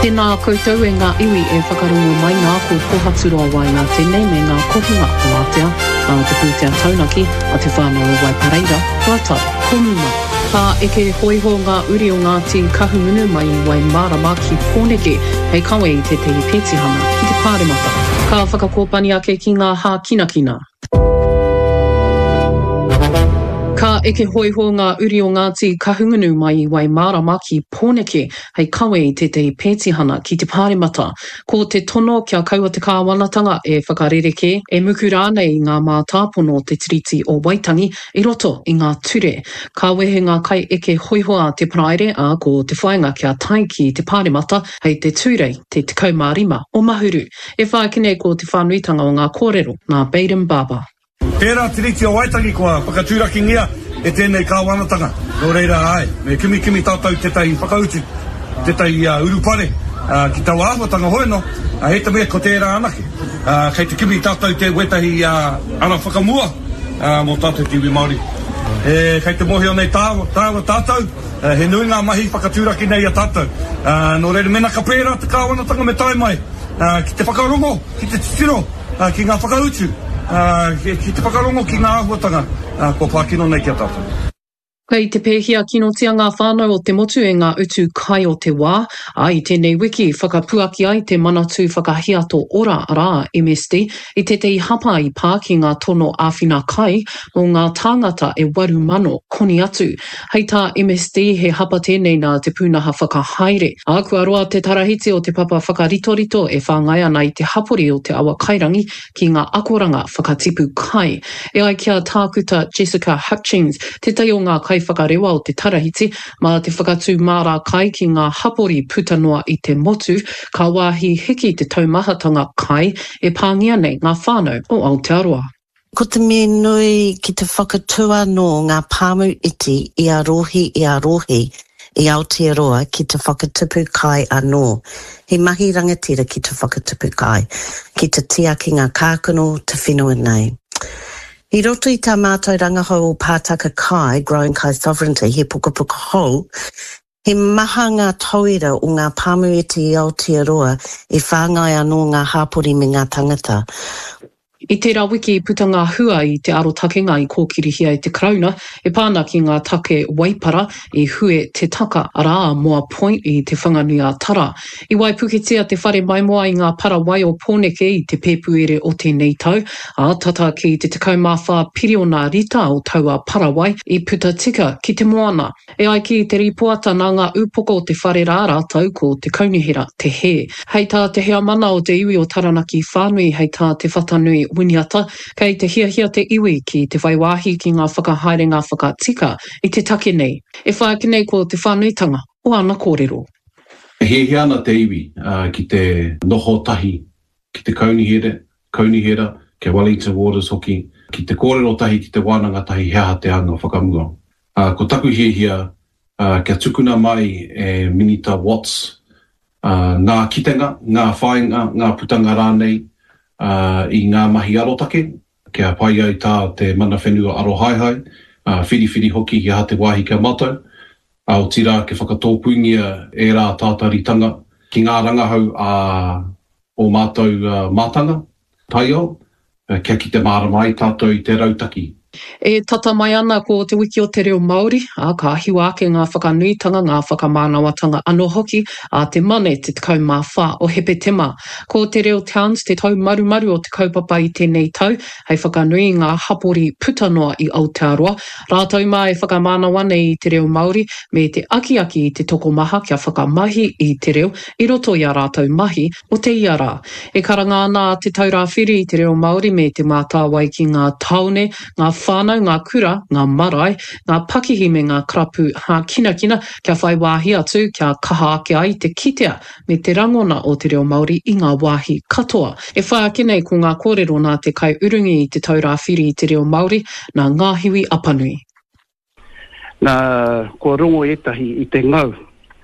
Tēnā koutou e ngā iwi e whakarungu mai ngā ko pohatura wai ngā tēnei me ngā kohunga o Aotea, te pūtea taunaki a te whānau o Waipareira, rātai, konuma. Ka eke hoiho ngā uri o Ngāti kahungunu mai wai marama ki Pōneke, hei kawe i te tehi Pētihana ki te Pāremata. Ka whakakōpani ake ki ngā hā kinakina. Ka eke hoiho ngā uri o Ngāti kahungunu mai wai marama ki Pōneke, hei kawe i te Pētihana ki te Pāremata. Ko te tono kia kaua te kāwanatanga e whakarereke, e muku rānei ngā mātāpono te tiriti o Waitangi i roto i ngā ture. Ka wehe ngā kai eke hoihoa te praere a ko te whainga kia tai ki te Pāremata, hei te tūrei te 15 o Mahuru. E whaakene ko te whānuitanga o ngā kōrero, ngā Baden Baba. Pērā tiriti o Waitangi kua whakatūrakingia e tēnei kāwanatanga. Nō reira ai, me kimi tātou te tai whakautu, te tai urupare, ki tau āhuatanga hoeno, hei te mea ko tērā anake. Kei te kimi tātou te wetahi ana whakamua mō tātou te iwi Māori. Kei te mohio nei tāua tātou, he nui ngā mahi whakatūraki nei a tātou. Nō reira mena ka pērā te kāwanatanga me tai mai, ki te whakarongo, ki te titiro, ki ngā whakautu. Ki te whakarongo ki ngā āhuatanga, ko pākino nei kia tātou. Kei te pēhia kinotia ngā whānau o te motu e ngā utu kai o te wā, ai tēnei wiki whakapuaki ai te manatu whakahiato ora rā MSD i te hapa i pā ki ngā tono āwhina kai o ngā tāngata e 8,000 koni atu. Hei tā MSD he hapa tēnei nā te pūnaha whakahaere. A kua roa te tarahiti o te papa whakaritorito e whāngai ana i te hapori o te awa kairangi ki ngā akoranga whakatipu kai. E ai kia tākuta Jessica Hutchings, te tai o ngā kai whakarewa o te tarahiti, ma te whakatū mārā kai ki ngā hapori putanoa i te motu, ka wāhi hiki te taumahatanga kai e pāngia nei ngā whānau o Aotearoa. Ko te me nui ki te whakatua no ngā pāmu iti i a rohi i Aotearoa ki te whakatipu kai anō. He mahi rangatira ki te whakatipu kai, ki te tia ki ngā kākano te whenua nei. I roto i tā mātou rangahau o Pātaka Kai, Growing Kai Sovereignty, he pukapuka hou, he maha ngā tauira o ngā pāmuiti i Aotearoa e whāngai anō ngā hapori me ngā tangata. I tērā wiki putanga hua i te aro takenga i kōkirihia i te krauna, e pāna ki ngā take waipara i hue te taka arā moa point i te whanganui a tara. I waipuketia te whare mai moa i ngā para wai o Pōneke i te pepuere o tēnei tau, a tata ki te 14 piriona rita o taua parawai i puta tika ki te moana. E ai ki te ripoata nā ngā upoko o te whare rā rātau ko te kaunihira te he. Hei tā te hea mana o te iwi o Taranaki whānui, hei tā te whatanui winiata, kei te hiahia te iwi ki te waiwahi ki ngā whakahaere ngā whakatika i te take nei. E whaakene ko te whānuitanga o ana kōrero. He ana te iwi ki te noho tahi, ki te kaunihera, ke Wellington Waters hoki, ki te kōrero tahi, ki te wānanga tahi hea te anga whakamunga. Ko taku hiahia, kia tukuna mai e Minita Watts, ngā kitenga, ngā whainga, ngā putanga rānei, i ngā mahi arotake, kia pai ai tā te mana whenua aro haihai, whiriwhiri hoki ki ha te wāhi kia mātou, o tira ke whakatōpuingia e rā tātaritanga ki ngā rangahau o mātou mātanga, tai au, kia ki te māramai tātou i te rautaki. E tata mai ana ko te wiki o te reo Māori, ka hiwa ake ngā whakanuitanga, ngā whakamānawatanga anō hoki, te mane te 14 o Hepetema. Ko te reo Towns, te tau marumaru o te kaupapa i tēnei tau, hei whakanui ngā hapori putanoa i Aotearoa. Rātau mai e whakamānawane i te reo Māori, me te aki i te toko maha kia whakamahi i te reo, i roto i a rātau mahi o te iara. E karanga ana te taurāwhiri i te reo Māori me te mātāwai ki ngā taone, ngā whānau, ngā kura, ngā marae, ngā pakihi me ngā krapu kinakina kia whai wāhi atu kia kaha ake ai te kitea me te rangona o te reo Māori i ngā wāhi katoa. E whai ake nei ko ngā kōrero nā te kai urungi i te taurāwhiri i te reo Māori nā Ngāhiwi Apanui. Nā kua rongo etahi i te ngau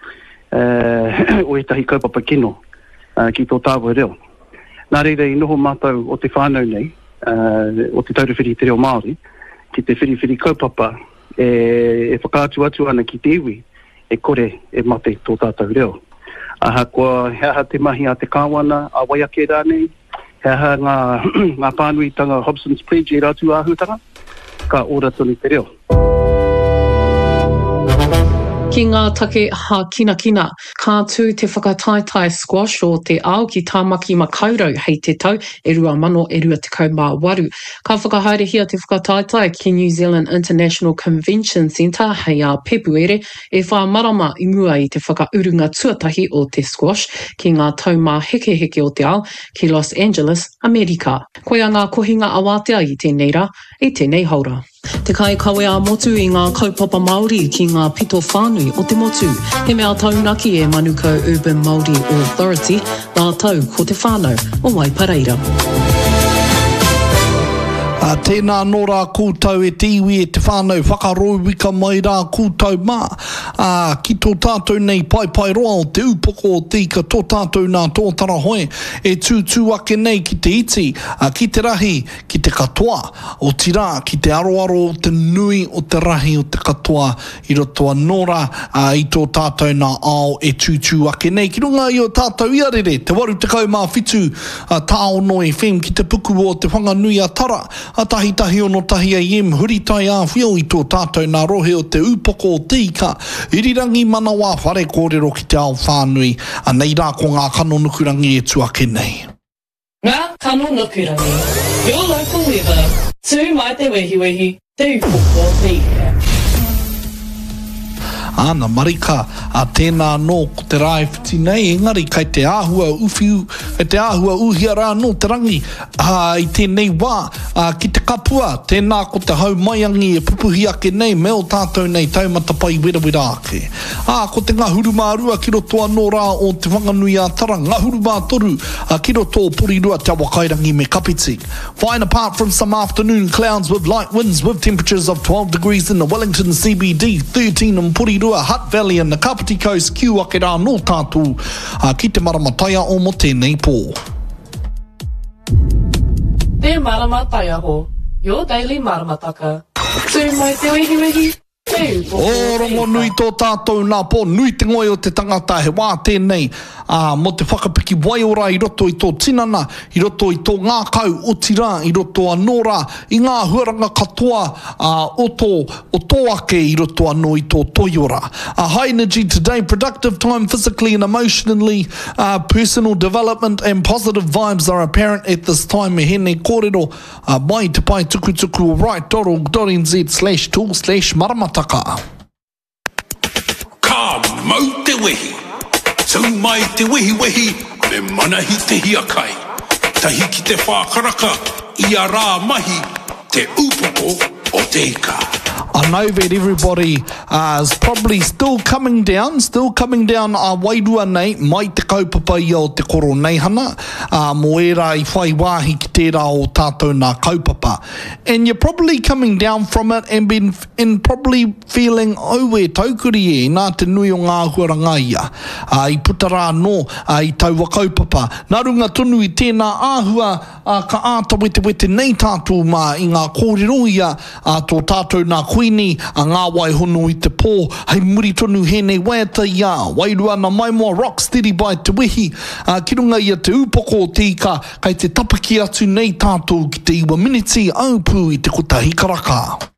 o etahi kaupapa kino ki tō tāua reo. Nā reira i noho mātou o te whānau nei, o te taurāwhiri i te reo Māori, ki te whiriwhiri kaupapa e whakaatu atu ana ki te iwi, e kore e mate tō tātou reo. Aha kua hea te mahi a te kāwana a waiake rānei. Hea ngā pānuitanga Hobson's Bridge e rātu āhutanga. Ka ora tonu te reo. Ki ngā take ha kina, kā tū te whakataetai squash o te ao ki tāmaki makaurau hei te tau e 2028. Ka whakahaere hia te whakataetai ki New Zealand International Convention Centre hei a Pepuere e whāmarama i mua i te whakaurunga tuatahi o te squash ki ngā taumā heke o te ao ki Los Angeles, Amerika. Koe a ngā kohinga awatea i tēnei rā, i tēnei haura. Te kai kawe a motu i ngā kaupapa Māori ki ngā pito whānui o te motu. He mea taunaki e Manukau Urban Māori Authority, nā tau ko te whānau o Waipareira. Tēnā nō rā kūtau e te iwi e te whānau whakarōwika mai rā kūtau mā. Ki tō tātou nei pai roa o te upoko o tika tō tātou nā tōtara hoe e tūtū ake nei ki te iti, ki te rahi, ki te katoa o tira, ki te aroaro o te nui o te rahi o te katoa i roto anō rā i tō tātou nā ao e tūtū ake nei. Ki runga i o tātou iarere, te waru te kau mā whitu tāo no FM ki te puku o te whanganui a tara. A tahi ono tahi AM, huritai a whio i tō tātou nā rohe o te upoko o te ika, irirangi manawa whare kōrero ki te ao whānui, a nei rā ko ngā kano nukurangi e tuake nei. Ngā kano nukurangi, your local weather, tū mai te wehiwehi, te upoko o te ika. Ana marika a tēnā no ko te rāwhiti nei, engari kai te āhua uhia rā no te rangi i tēnei wā ki te kapua, tēnā ko te haumaiangi e pupuhi ake nei, me o tātou nei taumata pai wera ake. Ko te ngahuru mārua ki roto anō rā o te whanganui a tara, ngahuru mātoru ki roto o porirua te awakairangi me kapiti. Fine apart from some afternoon clouds with light winds with temperatures of 12 degrees in the Wellington CBD, 13 in Porirua, Hutt Valley and the Kapiti Coast, kiu ake rā no tātou ki te maramataia o mo tēnei pō. Te maramataia ho, your daily maramataka. Tū mai te wehiwehi, te upoko o te ika. Rongo nui tō tātou nā pō, nui te ngoi o te tangata he wā tēnei, mo te whakapiki wai ora i roto i tō tinana, i roto i tō ngā kau o tira, i roto anō rā, i ngā huaranga katoa o tō ake i roto anō i tō toiora. High energy today, productive time physically and emotionally, personal development and positive vibes are apparent at this time. E hene kōrero mai te pai tukutuku o right.org.nz/tool/maramataka. Ka mau te wehi. Tau mai te wehi, me manahi te hiakai. Tahi ki te whākaraka, ia rā mahi, te upoko o te ika. I know that everybody is probably still coming down wairua nei, mai te kaupapa i o te koro nei hana, mo era I whai wāhi ki tērā o tātou nā kaupapa. And you're probably coming down from it and probably feeling, e taukuri e, nā te nui o ngā huaranga ia. I puta rā no, I taua kaupapa. Nā runga tonu I tēnā āhua, ka āta wete nei tātou mā I ngā kōrero ia, tō tātou nā kuini, a ngā waihono I te pō, hei muri tonu hēnei waiata ia, wairua na mai moa rocksteady by te wehi, ki runga ia te upoko o te ika, kai te tapaki atu nei tātou ki te iwa miniti, aupū I te kota hikaraka.